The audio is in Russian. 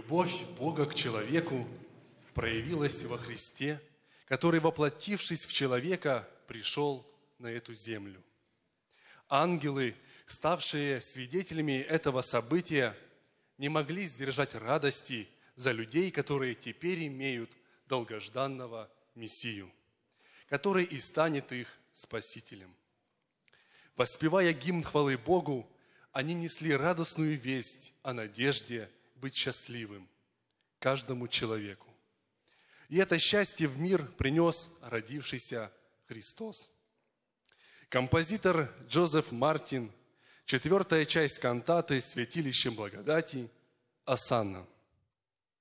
Любовь Бога к человеку проявилась во Христе, который, воплотившись в человека, пришел на эту землю. Ангелы, ставшие свидетелями этого события, не могли сдержать радости за людей, которые теперь имеют долгожданного Мессию, который и станет их Спасителем. Воспевая гимн хвалы Богу, они несли радостную весть о надежде быть счастливым каждому человеку. И это счастье в мир принес родившийся Христос. Композитор Джозеф Мартин, 4-я часть кантаты «Святилище благодати» «Осанна».